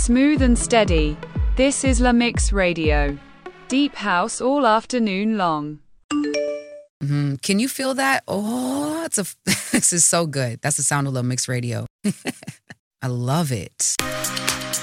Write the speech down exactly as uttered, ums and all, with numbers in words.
Smooth and steady. This is La Mix Radio. Deep house all afternoon long. Mm-hmm. Can you feel that? Oh, it's a, this is so good. That's the sound of La Mix Radio. I love it.